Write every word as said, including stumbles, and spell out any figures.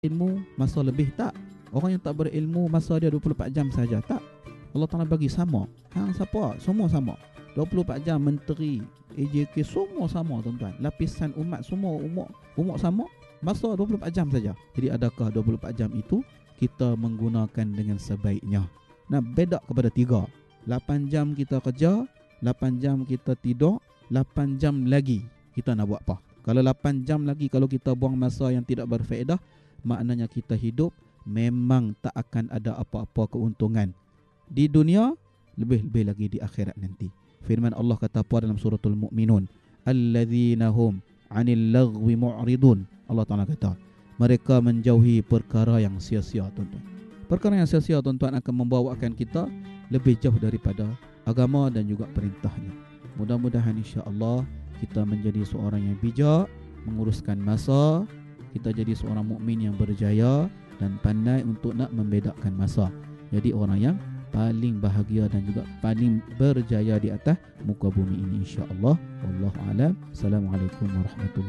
ilmu masa lebih tak. Orang yang tak berilmu masa dia dua puluh empat jam saja tak. Allah Ta'ala bagi sama. Hang siapa? Semua sama. dua puluh empat jam menteri, A J K semua sama tuan-tuan. Lapisan umat semua umur umur sama. Masa dua puluh empat jam saja. Jadi adakah dua puluh empat jam itu kita menggunakan dengan sebaiknya? Nah, beda kepada tiga. lapan jam kita kerja, lapan jam kita tidur, lapan jam lagi kita nak buat apa? Kalau lapan jam lagi kalau kita buang masa yang tidak berfaedah, maknanya kita hidup memang tak akan ada apa-apa keuntungan di dunia, lebih-lebih lagi di akhirat nanti. Firman Allah kata apa dalam suratul Mu'minun? Alladzina hum 'anil laghwi mu'ridun. Allah Ta'ala kata, mereka menjauhi perkara yang sia-sia, tuan-tuan. Perkara yang sia-sia, tuan-tuan, akan membawakan kita lebih jauh daripada agama dan juga perintahnya. Mudah-mudahan insya-Allah kita menjadi seorang yang bijak, menguruskan masa, kita jadi seorang mukmin yang berjaya dan pandai untuk nak membedakan masa. Jadi orang yang paling bahagia dan juga paling berjaya di atas muka bumi ini insya-Allah. Wallahu a'lam. Assalamualaikum warahmatullahi